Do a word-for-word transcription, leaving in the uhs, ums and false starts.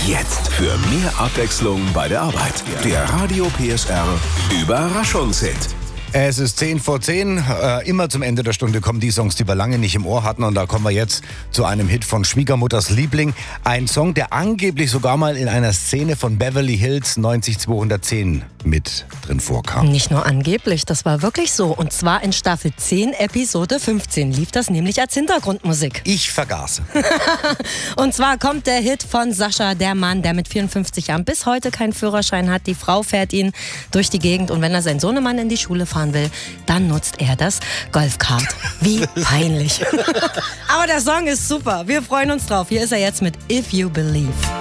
Jetzt für mehr Abwechslung bei der Arbeit. Der Radio P S R Überraschungshit. Es ist zehn vor zehn. Äh, immer zum Ende der Stunde kommen die Songs, die wir lange nicht im Ohr hatten. Und da kommen wir jetzt zu einem Hit von Schwiegermutters Liebling. Ein Song, der angeblich sogar mal in einer Szene von Beverly Hills neunzig zweihundertzehn mit drin vorkam. Nicht nur angeblich, das war wirklich so. Und zwar in Staffel zehn, Episode fünfzehn lief das nämlich als Hintergrundmusik. Ich vergaß. Und zwar kommt der Hit von Sascha, der Mann, der mit vierundfünfzig Jahren bis heute keinen Führerschein hat. Die Frau fährt ihn durch die Gegend und wenn er seinen Sohnemann in die Schule fahren will, dann nutzt er das Golfkart. Wie peinlich. Aber der Song ist super. Wir freuen uns drauf. Hier ist er jetzt mit If You Believe.